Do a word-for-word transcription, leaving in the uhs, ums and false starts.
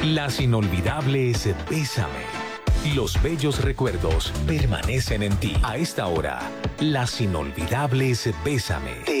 Las inolvidables Bésame. Los bellos recuerdos permanecen en ti. A esta hora, las inolvidables Bésame.